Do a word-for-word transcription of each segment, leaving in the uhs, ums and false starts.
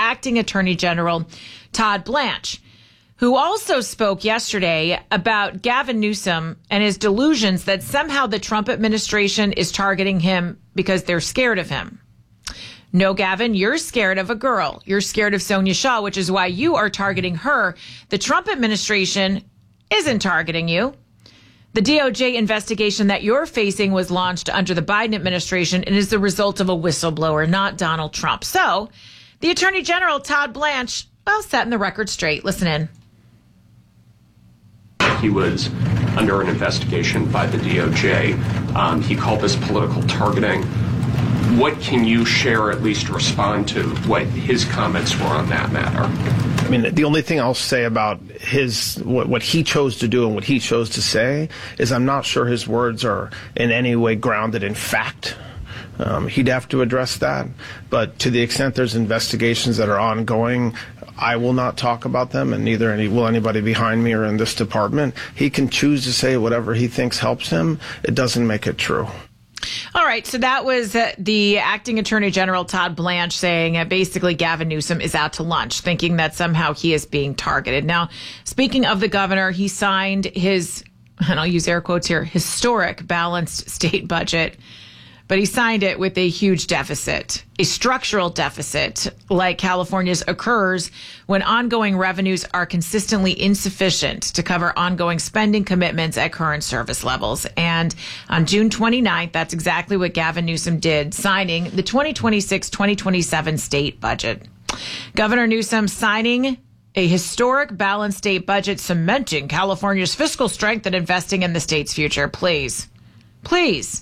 acting Attorney General Todd Blanche, who also spoke yesterday about Gavin Newsom and his delusions that somehow the Trump administration is targeting him because they're scared of him. No, Gavin, you're scared of a girl. You're scared of Sonia Shaw, which is why you are targeting her. The Trump administration isn't targeting you. The D O J investigation that you're facing was launched under the Biden administration and is the result of a whistleblower, not Donald Trump. So the Attorney General, Todd Blanche, well, setting the record straight. Listen in. He was under an investigation by the D O J. Um, he called this political targeting. What can you share, at least respond to what his comments were on that matter? I mean, the only thing I'll say about his what, what he chose to do and what he chose to say is I'm not sure his words are in any way grounded in fact. Um, he'd have to address that. But to the extent there's investigations that are ongoing, I will not talk about them, and neither any, will anybody behind me or in this department. He can choose to say whatever he thinks helps him. It doesn't make it true. All right. So that was uh, the acting Attorney General, Todd Blanche, saying uh, basically Gavin Newsom is out to lunch, thinking that somehow he is being targeted. Now, speaking of the governor, he signed his, and I'll use air quotes here, historic balanced state budget. But he signed it with a huge deficit, a structural deficit like California's occurs when ongoing revenues are consistently insufficient to cover ongoing spending commitments at current service levels. And on June twenty-ninth, that's exactly what Gavin Newsom did, signing the twenty twenty-six twenty twenty-seven state budget. Governor Newsom signing a historic balanced state budget, cementing California's fiscal strength and investing in the state's future. Please, please.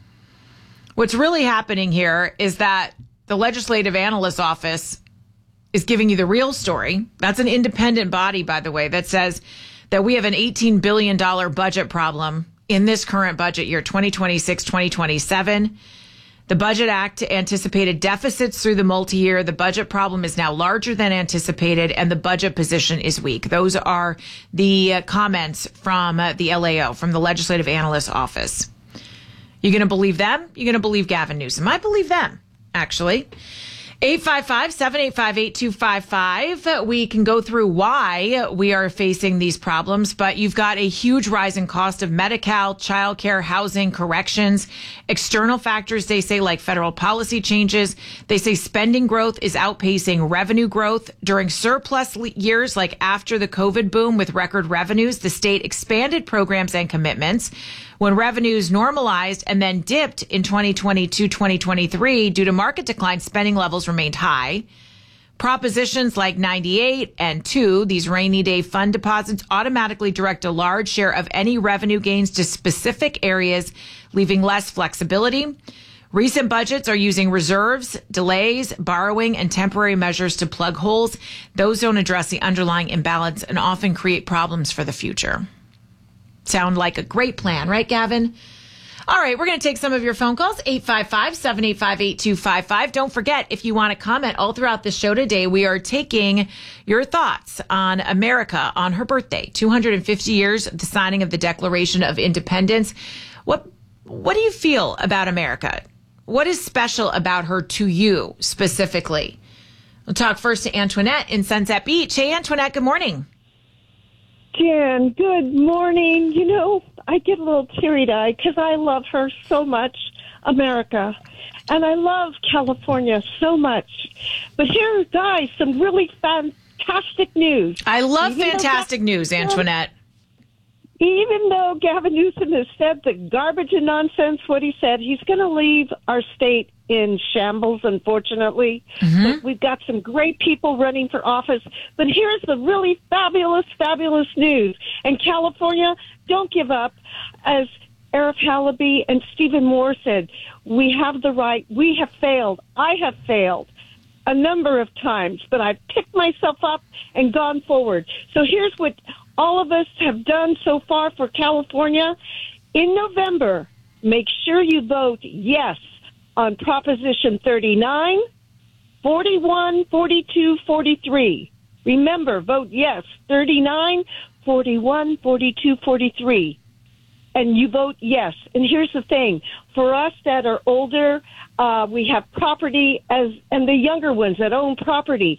What's really happening here is that the Legislative Analyst's Office is giving you the real story. That's an independent body, by the way, that says that we have an eighteen billion dollars budget problem in this current budget year, twenty twenty-six twenty twenty-seven. The Budget Act anticipated deficits through the multi-year. The budget problem is now larger than anticipated, and the budget position is weak. Those are the uh, comments from uh, the L A O, from the Legislative Analyst's Office. You're going to believe them? You're going to believe Gavin Newsom. I believe them, actually. eight five five, seven eight five, eight two five five. We can go through why we are facing these problems, but you've got a huge rise in cost of Medi-Cal, childcare, housing, corrections, external factors, they say, like federal policy changes. They say spending growth is outpacing revenue growth. During surplus years, like after the COVID boom with record revenues, the state expanded programs and commitments. When revenues normalized and then dipped in twenty twenty-two twenty twenty-three due to market decline, spending levels remained high. Propositions like ninety-eight and two, these rainy day fund deposits, automatically direct a large share of any revenue gains to specific areas, leaving less flexibility. Recent budgets are using reserves, delays, borrowing, and temporary measures to plug holes. Those don't address the underlying imbalance and often create problems for the future. Sound like a great plan, right, Gavin? All right, we're going to take some of your phone calls, eight five five, seven eight five, eight two five five. Don't forget, if you want to comment all throughout the show today, we are taking your thoughts on America on her birthday, two hundred fifty years of the signing of the Declaration of Independence. What, what do you feel about America? What is special about her to you specifically? We'll talk first to Antoinette in Sunset Beach. Hey, Antoinette, good morning. Jan, good morning. You know, I get a little teary-eyed because I love her so much, America. And I love California so much. But here, guys, some really fantastic news. I love Even fantastic news, Antoinette. Even though Gavin Newsom has said the garbage and nonsense, what he said, he's going to leave our state in shambles, unfortunately. Mm-hmm. But we've got some great people running for office. But here's the really fabulous, fabulous news. And California, don't give up. As Arif Halaby and Stephen Moore said, we have the right. We have failed. I have failed a number of times, but I've picked myself up and gone forward. So here's what all of us have done so far for California. In November, make sure you vote yes on Proposition thirty-nine, forty-one, forty-two, forty-three. Remember, vote yes, thirty-nine, forty-one, forty-two, forty-three. And you vote yes. And here's the thing. For us that are older, uh, we have property, as and the younger ones that own property,